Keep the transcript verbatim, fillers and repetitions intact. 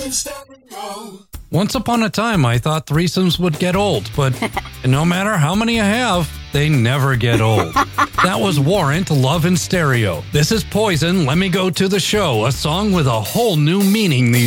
Once upon a time, I thought threesomes would get old, but no matter how many I have, they never get old. That was Warrant, Love in Stereo. This is Poison, Let Me Go to the Show, a song with a whole new meaning these